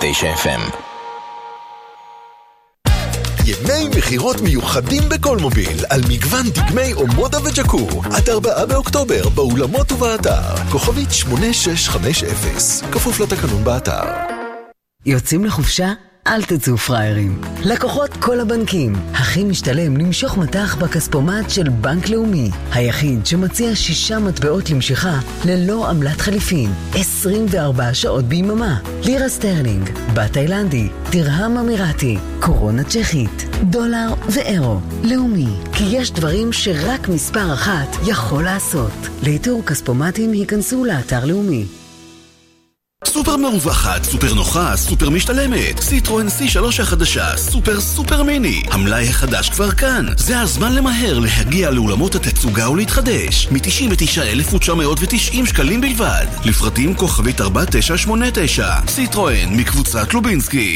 FM. ימי מחירות מיוחדים בכל מוביל על מגוון דגמי אומודה וג'קור עד 4 באוקטובר באולמות ובאתר כוכבית 8650 כפוף לתקנון באתר. יוצאים לחופשה? אל תצאו פריירים. לקוחות כל הבנקים. הכי משתלם למשוך מטח בכספומט של בנק לאומי. היחיד שמציע 6 מטבעות למשיכה ללא עמלת חליפין. 24 שעות ביממה. לירה סטרלינג, בת תאילנדי, תרהם אמירתי, קורונה צ'כית, דולר ואירו. לאומי, כי יש דברים שרק מספר אחת יכול לעשות. לאיתור כספומטים היכנסו לאתר לאומי. סופר מרווחת, סופר נוחה, סופר משתלמת. סיטרואן C3 החדשה, סופר מיני. המלאי החדש כבר כאן. זה הזמן למהר להגיע לאולמות התצוגה ולהתחדש. מ-99,990 שקלים בלבד. לפרטים כוכבית 4989. סיטרואן מקבוצת לובינסקי.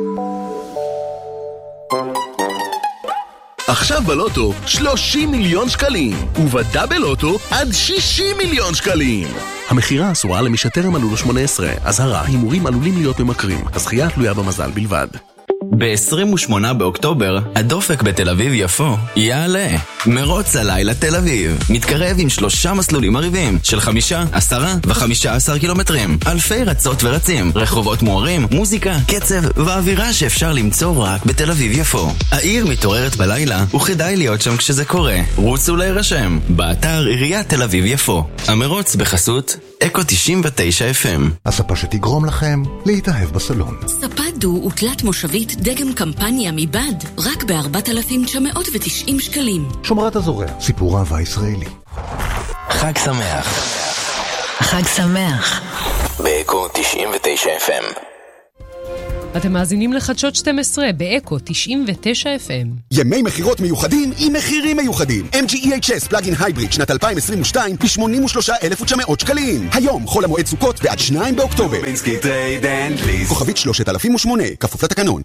עכשיו בלוטו 30 מיליון שקלים, ובדאבל לוטו עד 60 מיליון שקלים. המחירה אסורה למי שטרם מלאו לו 18. אזהרה, הימורים עלולים להיות ממכרים. הזכייה תלויה במזל בלבד. ב-28 באוקטובר, הדופק בתל אביב יפו יעלה. מרוץ הלילה תל אביב. מתקרב עם 3 מסלולים מריבים של 5, 10 ו-15 קילומטרים. אלפי רצות ורצים, רחובות מוארים, מוזיקה, קצב ואווירה שאפשר למצוא רק בתל אביב יפו. העיר מתעוררת בלילה, וכדאי להיות שם כשזה קורה. רוצו להירשם באתר עיריית תל אביב יפו. המרוץ בחסות אקו 99 FM. הספה שתגרום לכם להתאהב בסלון. ספה דו ותלת מושבית דגם קמפניה מבד, רק ב-4,990 שקלים. שומרת הזורע, סיפור אהבה ישראלי. חג שמח. חג שמח. באקו 99 FM. אתם מאזינים לחדשות 12 באקו 99 FM. ימי מחירות מיוחדים עם מחירים מיוחדים. MG EHS פלאגין הייבריד שנת 2022 ב-83,900 שקלים. היום חול המועד סוכות ועד 2 באוקטובר. כוכבית 3008 כפוף לתקנון.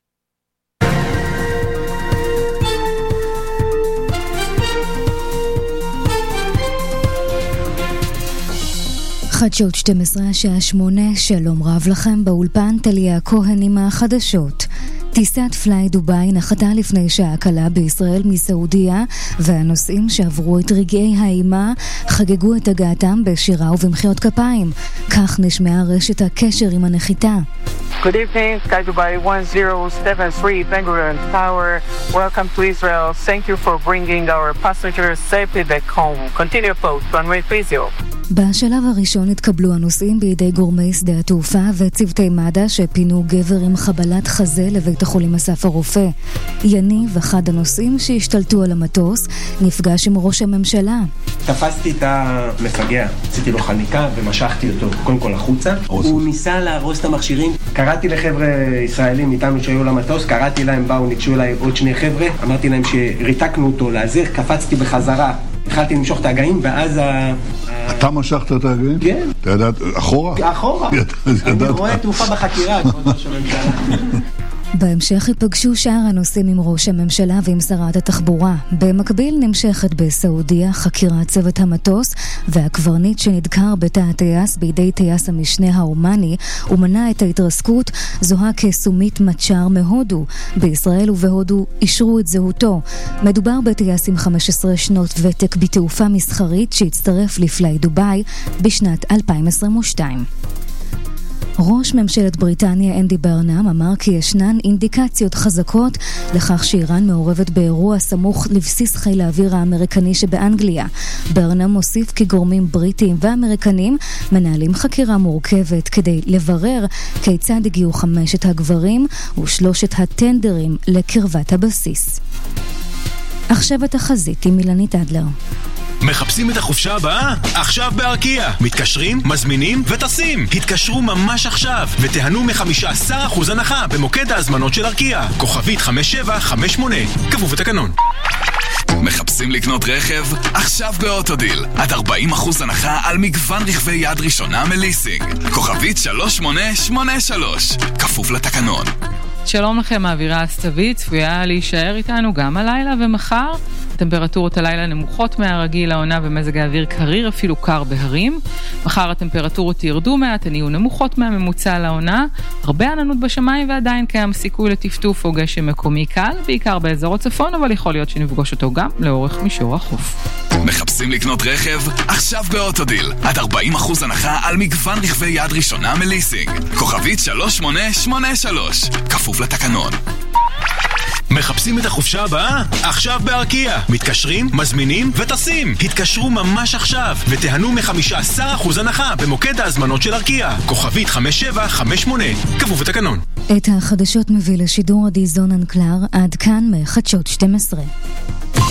חדשות 12 השעה 8, שלום רב לכם באולפן טליה כהן עם החדשות. טיסת פליי דוביי נחתה לפני שעה קלה בישראל מסעודיה, והנוסעים שעברו את רגעי האימה חגגו את הגעתם בשירה ובמחיאות כפיים. כך נשמעה רשת הקשר עם הנחיתה. Good evening, Sky Dubai 1073 Ben-Gurion Tower. Welcome to Israel. Thank you for bringing our passengers safely back home. Continue approach, runway 30. בשלב הראשון התקבלו הנוסעים בידי גורמי שדה התעופה וצוותי מד"א שפינו גבר עם חבלת חזה לבית החולים אסף הרופא. יניב, אחד הנוסעים שהשתלטו על המטוס, נפגש עם ראש הממשלה. תפסתי את המפגע, עשיתי לו חניקה ומשכתי אותו קודם כל החוצה. הוא ניסה להרוס את המכשירים. קראתי לחבר'ה ישראלים איתנו שהיו למטוס, קראתי להם, באו, ניגשו אליי עוד 2 חבר'ה, אמרתי להם שריתקנו אותו להזר, קפצתי בחזרה. התחלתי למשוך את הגאים, ואז אתה משכת את הגאים? כן. אתה ידעת, אחורה? אחורה. אני רואה תעופה בחקירה, כבוד ראש הממשלה. בהמשך ייפגשו שאר הנוסעים עם ראש הממשלה ועם שרת התחבורה. במקביל נמשכת בסעודיה חקירת צוות המטוס, והקברניט שנדקר בתא הטייס בידי טייס המשנה האומני ומנע את ההתרסקות זוהה כסומית מצ'אר מהודו. בישראל ובהודו אישרו את זהותו. מדובר בטייס עם 15 שנות ותק בתעופה מסחרית שהצטרף לפליי דוביי בשנת 2022. ראש ממשלת בריטניה אנדי ברנם אמר כי ישנן אינדיקציות חזקות לכך שאיראן מעורבת באירוע סמוך לבסיס חיל האוויר האמריקני שבאנגליה. ברנם מוסיף כי גורמים בריטיים ואמריקנים מנהלים חקירה מורכבת כדי לברר כיצד הגיעו 5 הגברים ו3 הטנדרים לקרבת הבסיס. עכשיו התחזית עם אילנית אדלר. מחפשים את החופשה הבאה? עכשיו בארקיה. מתקשרים, מזמינים וטסים. התקשרו ממש עכשיו ותיהנו מ-15% הנחה במוקד ההזמנות של ארקיה. כוכבית 5758. כפוף לתקנון. מחפשים לקנות רכב? עכשיו באוטודיל. עד 40% הנחה על מגוון רכבי יד ראשונה מליסינג. כוכבית 3883. כפוף לתקנון. שלום לכם, האווירה הסתווית צפויה להישאר איתנו גם הלילה ומחר. טמפרטורות הלילה נמוכות מהרגיל, העונה במזג האוויר קריר, אפילו קר בהרים. מחר הטמפרטורות ירדו מעט, הן יהיו נמוכות מהממוצע לעונה. הרבה עננות בשמיים ועדיין קיים סיכוי לטפטוף או גשם מקומי קל, בעיקר באזור הצפון, אבל יכול להיות שנפגוש אותו גם לאורך מישור החוף. מחפשים לקנות רכב? עכשיו באוטודיל. עד 40% הנחה על מגוון רכבי יד ראשונה מליסינג. כוכבית 3883. כפוף לתקנון. מחפשים את החופשה הבאה? עכשיו בארקיע. מתקשרים, מזמינים וטסים. התקשרו ממש עכשיו ותיהנו מ-15% הנחה במוקד ההזמנות של ארקיע. כוכבית 5758. כפוף לתקנון. את החדשות מביא לשידור עדי זונן קלר. עד כאן מחדשות 12.